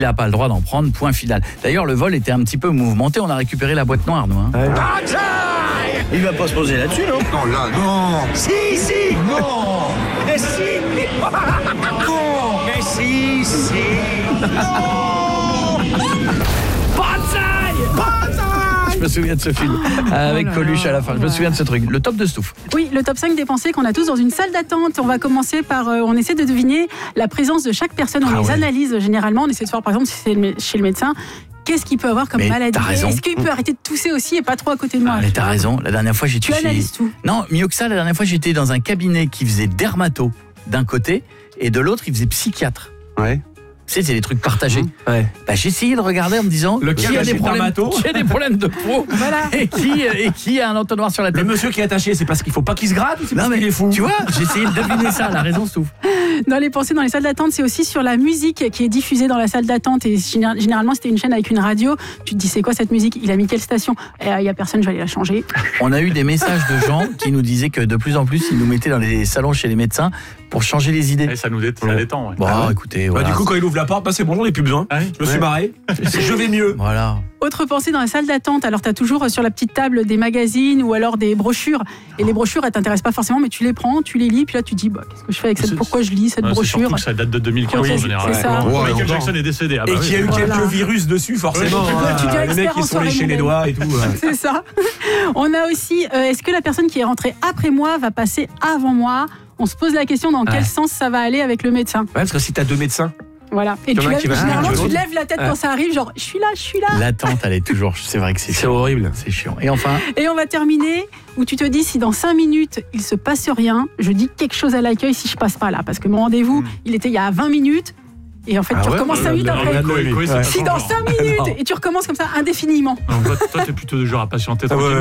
Il n'a pas le droit d'en prendre, point final. D'ailleurs, le vol était un petit peu mouvementé, on a récupéré la boîte noire, nous. Hein. Il va pas se poser là-dessus, non? Non, là, non. Si, non. Mais si. Non. Mais si. Je me souviens de ce film, avec Coluche à la fin. Je me souviens de ce truc. Le top de Stouff. Oui, le top 5 des pensées qu'on a tous dans une salle d'attente. On va commencer par, on essaie de deviner la présence de chaque personne. On les analyse généralement. On essaie de voir, par exemple, si c'est chez le médecin, qu'est-ce qu'il peut avoir comme maladie. Est-ce qu'il peut arrêter de tousser aussi et pas trop à côté de moi? Mais t'as raison. La dernière fois, j'étais Tu analyses tout. Non, mieux que ça, la dernière fois, j'étais dans un cabinet qui faisait dermato d'un côté et de l'autre, il faisait psychiatre. Ouais. Tu sais, c'est des trucs partagés. Ouais. Bah, j'ai essayé de regarder en me disant Lequel qui a des problèmes, dermato qui a des problèmes de peau Voilà. et qui a un entonnoir sur la tête. Le monsieur qui est attaché, c'est parce qu'il faut pas qu'il se gratte ou c'est Non parce mais qu'il est fou? tu vois, j'ai essayé de deviner ça, la raison Stouff. Dans les pensées, dans les salles d'attente, c'est aussi sur la musique qui est diffusée dans la salle d'attente. Et généralement, c'était une chaîne avec une radio. Tu te dis, c'est quoi cette musique? Il a mis quelle station? Il n'y a personne, je vais aller la changer. On a eu des messages de gens qui nous disaient que de plus en plus, ils nous mettaient dans les salons chez les médecins pour changer les idées. Et ça nous détend. Ouais. Bon, écoutez, voilà. Du coup, quand il ouvre la porte, c'est bon, j'en ai plus besoin. Ah oui. Je me suis marré. Je vais mieux. Voilà. Autre pensée dans la salle d'attente, alors tu as toujours sur la petite table des magazines ou alors des brochures. Et les brochures, elles t'intéressent pas forcément, mais tu les prends, tu les lis, puis là tu te dis, qu'est-ce que je fais avec cette... Pourquoi je lis cette C'est brochure? surtout que ça date de 2015 en général. C'est ça. Ouais, Michael Jackson est décédé. Ah bah Et qu'il y a eu Voilà. quelques virus dessus, forcément. Tu deviens Les mecs expert qui en sont soirée léchés les mondaine. doigts et tout. C'est ça. On a aussi, est-ce que la personne qui est rentrée après moi va passer avant moi? On se pose la question dans quel sens ça va aller avec le médecin. Ouais, parce que si t'as deux médecins. Voilà. Et Il y en a un qui va généralement, venir, tu lèves la tête quand ça arrive, genre, je suis là. L'attente, elle est toujours. C'est vrai que c'est chiant. horrible. C'est chiant. Et enfin, Et on va terminer où tu te dis, si dans 5 minutes, il se passe rien, je dis quelque chose à l'accueil si je passe pas là. Parce que mon rendez-vous, il était il y a 20 minutes. Et en fait, tu recommences 5 minutes après. C'est pas Si ton dans genre. 5 minutes, et tu recommences comme ça indéfiniment. Donc, toi, t'es plutôt du genre à patienter.